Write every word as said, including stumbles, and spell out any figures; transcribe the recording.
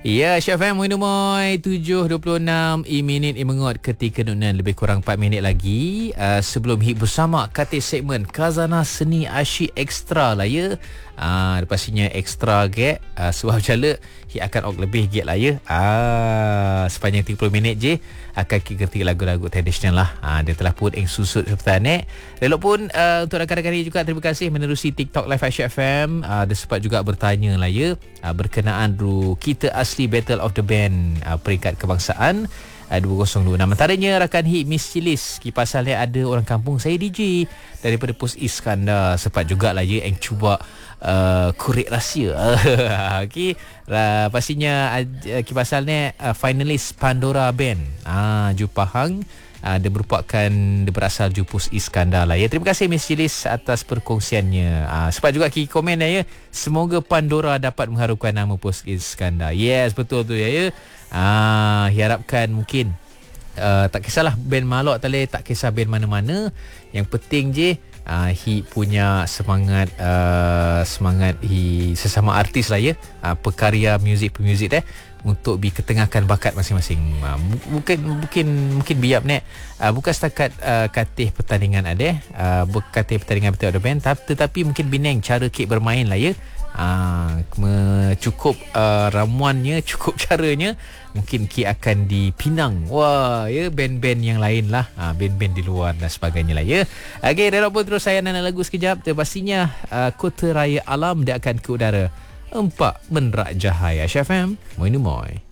Ya, Syaf M, Muin Umoy, tujuh dua puluh enam i minit i mengot ketika nunan lebih kurang empat minit lagi. Uh, sebelum hit bersama kata segmen Khazanah Seni Asyik Extra lah ya. Uh, pastinya extra get uh, sebab jala hit akan ok lebih get lah ya. Uh, sepanjang tiga puluh minit je akan kita kerti lagu-lagu tradisional lah. Uh, dia telah pun ing susut serta nek. Lalu pun uh, untuk rakan-rakan ini juga terima kasih menerusi TikTok Live Asyik F M. Uh, dia sempat juga bertanya lah ya uh, berkenaan ru kita asli Battle of the Band uh, peringkat kebangsaan uh, dua ribu dua puluh enam. Antaranya rakan hit Miss Chilis, kipasalnya ada orang kampung saya D J daripada Pos Iskandar. Sempat jugalah ya yang cuba uh, korek rahsia. Okey, uh, pastinya uh, kipasalnya uh, finalis Pandora Band. Ah, Ju Pahang. Uh, dia merupakan dia berasal dari Pos Iskandar lah ya. Terima kasih Miss Chilis atas perkongsiannya. Uh, sebab juga kiki komen lah ya. Semoga Pandora dapat mengharumkan nama Pos Iskandar. Yes, betul tu ya ya. Ah, harapkan mungkin uh, tak kisahlah band Malok tadi, tak kisah band mana-mana. Yang penting je uh, hi punya semangat uh, semangat hi sesama artis lah ya. Uh, pekarya muzik-pemuzik eh untuk diketengahkan bakat masing-masing. Uh, mungkin mungkin mungkin biap nek uh, bukan setakat uh, katih pertandingan ada uh, bukan katih pertandingan betul ada band tapi, tetapi mungkin bineng cara kek bermain lah ya. Uh, cukup uh, ramuannya, cukup caranya mungkin Ki akan dipinang. Wah ya, band-band yang lain lah, uh, band-band di luar dan sebagainya lah ya. Okay, dah pun terus saya nak lagu sekejap. Pastinya uh, Kota Raya Alam dia akan ke udara. Empat Menerak Jahaya Syaf M, Muin Umoy.